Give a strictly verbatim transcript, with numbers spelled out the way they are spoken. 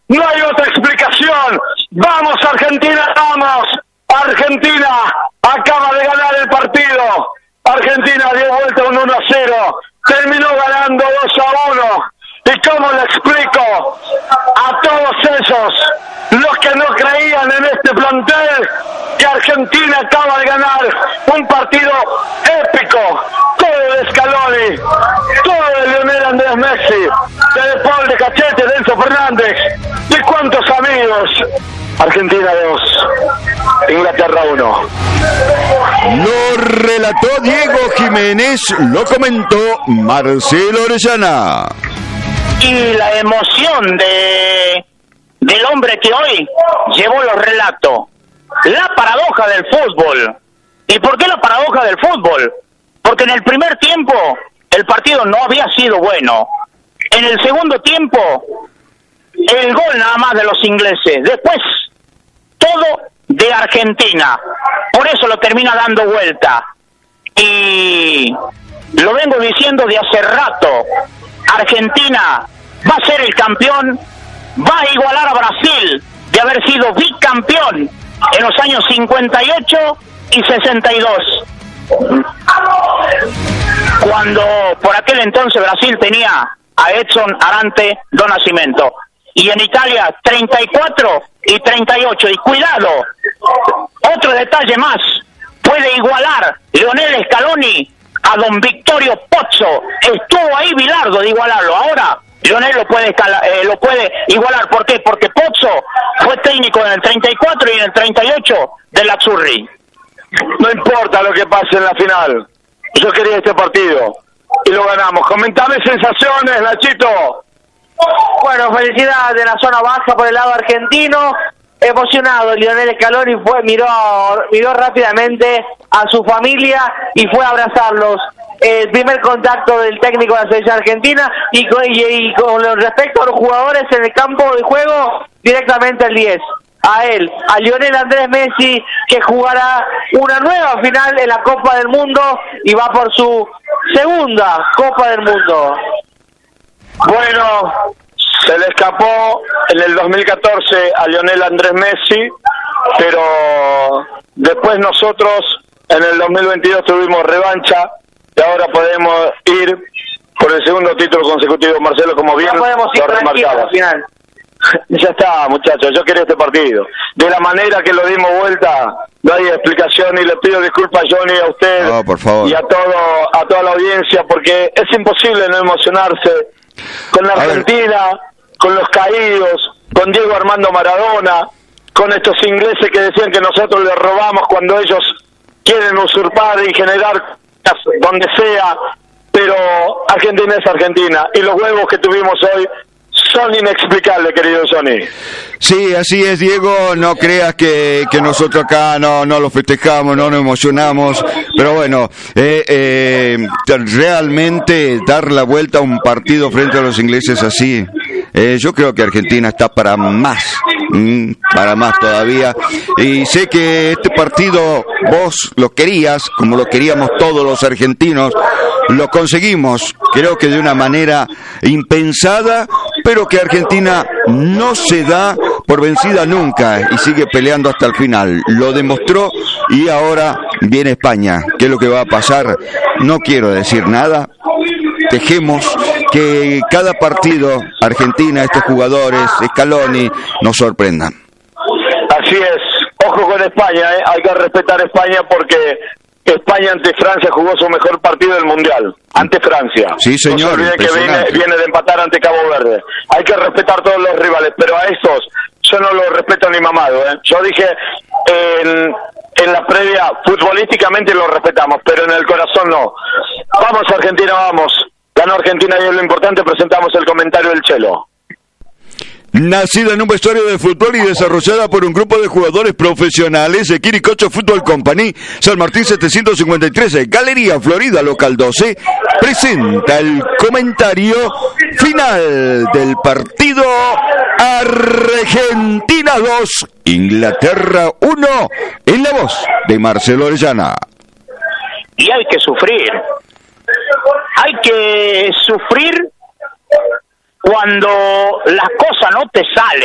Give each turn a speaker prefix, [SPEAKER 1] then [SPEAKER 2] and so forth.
[SPEAKER 1] No hay otra explicación. ¡Vamos, Argentina, vamos! Argentina acaba de ganar el partido. Argentina dio vuelta un uno a cero. Terminó ganando dos a uno. ¿Y cómo le explico a todos esos, los que no creían en este plantel, que Argentina acaba de ganar un partido épico? Todo de Scaloni, todo de Lionel Andrés Messi, de De Paul, de Cachete, de Enzo Fernández, de cuántos amigos. Argentina dos, Inglaterra uno.
[SPEAKER 2] Lo relató Diego Jiménez, lo comentó Marcelo Orellana.
[SPEAKER 3] Y la emoción de del hombre que hoy llevó los relatos. La paradoja del fútbol. ¿Y por qué la paradoja del fútbol? Porque en el primer tiempo el partido no había sido bueno. En el segundo tiempo, el gol nada más de los ingleses. Después, todo de Argentina. Por eso lo termina dando vuelta. Y lo vengo diciendo de hace rato. Argentina va a ser el campeón, va a igualar a Brasil de haber sido bicampeón en los años cincuenta y ocho y sesenta y dos. Cuando por aquel entonces Brasil tenía a Edson Arantes do Nascimento. Y en Italia treinta y cuatro y treinta y ocho. Y cuidado, otro detalle más, puede igualar Lionel Scaloni a don Vittorio Pozzo. Estuvo ahí Bilardo de igualarlo. Ahora Lionel lo puede escala, eh, lo puede igualar. ¿Por qué? Porque Pozzo fue técnico en el treinta y cuatro y en el treinta y ocho del Azzurri.
[SPEAKER 1] No importa lo que pase en la final, yo quería este partido y lo ganamos. Comentame sensaciones, Nachito.
[SPEAKER 4] Bueno, felicidades de la zona baja por el lado argentino. Emocionado, Lionel Scaloni fue, miró, miró rápidamente a su familia y fue a abrazarlos. El primer contacto del técnico de la selección argentina y con, y, y con respecto a los jugadores en el campo de juego, directamente al diez. A él, a Lionel Andrés Messi, que jugará una nueva final en la Copa del Mundo y va por su segunda Copa del Mundo.
[SPEAKER 1] Bueno, se le escapó en el dos mil catorce a Lionel Andrés Messi, pero después nosotros en el dos mil veintidós tuvimos revancha y ahora podemos ir por el segundo título consecutivo, Marcelo, como bien
[SPEAKER 4] no podemos ir
[SPEAKER 1] lo remarcaba.
[SPEAKER 4] al final.
[SPEAKER 1] Ya está, muchachos, yo quería este partido. De la manera que lo dimos vuelta, no hay explicación y le pido disculpas a Johnny, a usted
[SPEAKER 2] no, por favor.
[SPEAKER 1] y a todo a toda la audiencia, porque es imposible no emocionarse con la Argentina, con los caídos, con Diego Armando Maradona, con estos ingleses que decían que nosotros les robamos cuando ellos quieren usurpar y generar donde sea, pero Argentina es Argentina y los huevos que tuvimos hoy son inexplicables, querido Johnny.
[SPEAKER 2] Sí, así es, Diego, no creas que, que nosotros acá no, no lo festejamos, no nos emocionamos, pero bueno, eh, eh, realmente dar la vuelta a un partido frente a los ingleses así, eh, yo creo que Argentina está para más, mm, para más todavía, y sé que este partido vos lo querías, como lo queríamos todos los argentinos, lo conseguimos, creo que de una manera impensada, pero que Argentina no se da por vencida nunca y sigue peleando hasta el final. Lo demostró y ahora viene España. ¿Qué es lo que va a pasar? No quiero decir nada. Dejemos que cada partido, Argentina, estos jugadores, Scaloni, nos sorprendan.
[SPEAKER 1] Así es. Ojo con España, ¿eh? Hay que respetar a España porque España ante Francia jugó su mejor partido del Mundial, ante Francia.
[SPEAKER 2] Sí, señor.
[SPEAKER 1] No se olviden que viene, viene de empatar ante Cabo Verde. Hay que respetar todos los rivales, pero a estos yo no los respeto ni mamado. ¿eh? Yo dije en, en la previa, futbolísticamente lo respetamos, pero en el corazón no. Vamos Argentina, vamos. Ganó Argentina y es lo importante, presentamos el comentario del Chelo.
[SPEAKER 2] Nacida en un vestuario de fútbol y desarrollada por un grupo de jugadores profesionales de Quiricocho Football Company, San Martín setecientos cincuenta y tres, Galería Florida, local doce, presenta el comentario final del partido Argentina dos, Inglaterra uno, en la voz de Marcelo Orellana.
[SPEAKER 3] Y hay que sufrir. Hay que sufrir cuando las cosas no te salen.